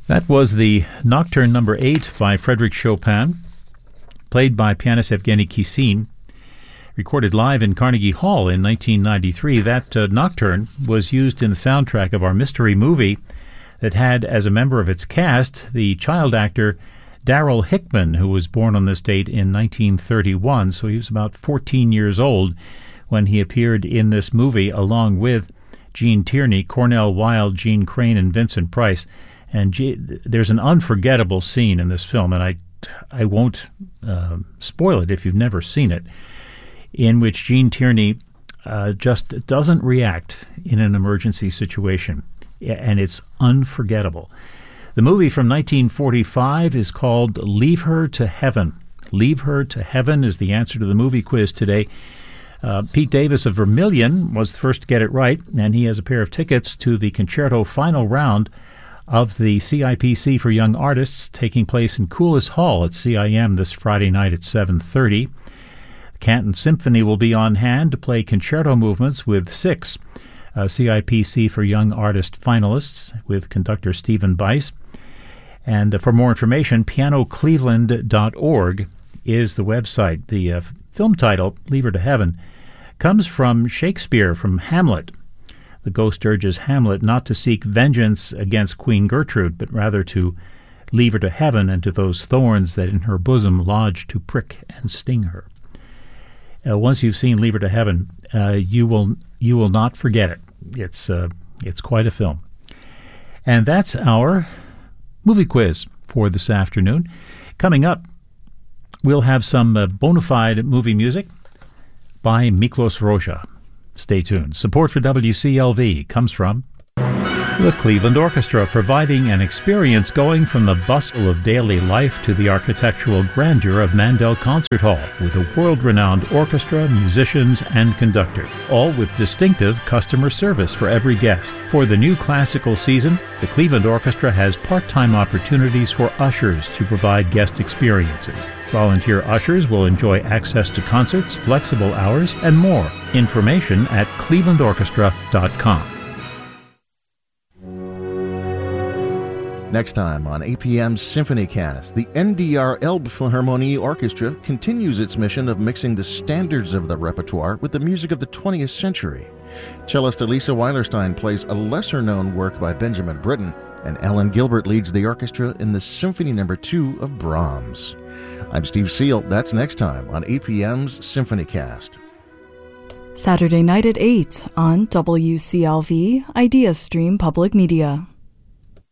That was the Nocturne Number 8 by Frédéric Chopin, played by pianist Evgeny Kissin, recorded live in Carnegie Hall in 1993. That nocturne was used in the soundtrack of our mystery movie that had as a member of its cast the child actor Darryl Hickman, who was born on this date in 1931, so he was about 14 years old when he appeared in this movie along with Gene Tierney, Cornell Wilde, Gene Crane, and Vincent Price. And there's an unforgettable scene in this film, and I won't spoil it if you've never seen it, in which Gene Tierney just doesn't react in an emergency situation, and it's unforgettable. The movie from 1945 is called Leave Her to Heaven. Leave Her to Heaven is the answer to the movie quiz today. Pete Davis of Vermilion was the first to get it right, and he has a pair of tickets to the concerto final round of the CIPC for Young Artists taking place in Coulis Hall at CIM this Friday night at 7:30. The Canton Symphony will be on hand to play concerto movements with 6 CIPC for Young Artist finalists with conductor Stephen Bice. And for more information, pianocleveland.org is the website. The film title, Leave Her to Heaven, comes from Shakespeare, from Hamlet. The ghost urges Hamlet not to seek vengeance against Queen Gertrude, but rather to leave her to heaven and to those thorns that in her bosom lodge to prick and sting her. Once you've seen Leave Her to Heaven, you will not forget it. It's quite a film. And that's our movie quiz for this afternoon. Coming up, we'll have some bona fide movie music by Miklos Rozsa. Stay tuned. Support for WCLV comes from the Cleveland Orchestra, providing an experience going from the bustle of daily life to the architectural grandeur of Mandel Concert Hall, with a world-renowned orchestra, musicians, and conductor, all with distinctive customer service for every guest. For the new classical season, the Cleveland Orchestra has part-time opportunities for ushers to provide guest experiences. Volunteer ushers will enjoy access to concerts, flexible hours, and more. Information at clevelandorchestra.com. Next time on APM's SymphonyCast, the NDR Elbphilharmonie Orchestra continues its mission of mixing the standards of the repertoire with the music of the 20th century. Cellist Elisa Weilerstein plays a lesser-known work by Benjamin Britten, and Alan Gilbert leads the orchestra in the Symphony No. 2 of Brahms. I'm Steve Seal. That's next time on APM's SymphonyCast. Saturday night at 8 on WCLV Idea Stream Public Media.